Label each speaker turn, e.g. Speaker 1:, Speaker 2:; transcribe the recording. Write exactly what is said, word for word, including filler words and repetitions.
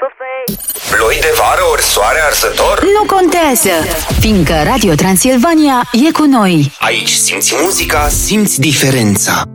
Speaker 1: să say.
Speaker 2: Ploi de vară ori soare arsător?
Speaker 3: Nu contează, fiindcă Radio Transilvania e cu noi.
Speaker 2: Aici simți muzica, simți diferența.